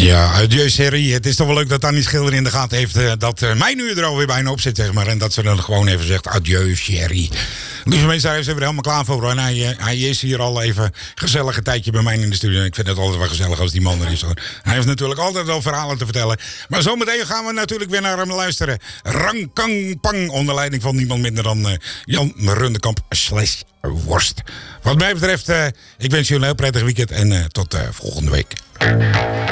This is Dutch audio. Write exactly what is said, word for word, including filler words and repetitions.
Ja, adieu serie. Het is toch wel leuk dat Annie Schilder in de gaten heeft uh, dat uh, mijn uur er alweer bijna op zit, zeg maar. En dat ze dan gewoon even zegt, adieu Sherry. Lieve mensen, hij is er weer helemaal klaar voor. En hij, uh, hij is hier al even gezellig een tijdje bij mij in de studio. Ik vind het altijd wel gezellig als die man er is, hoor. Hij heeft natuurlijk altijd wel verhalen te vertellen. Maar zometeen gaan we natuurlijk weer naar hem luisteren. Rang Kang Pang, onder leiding van niemand minder dan uh, Jan Rundekamp slash Worst. Wat mij betreft, uh, ik wens jullie een heel prettig weekend en uh, tot uh, volgende week.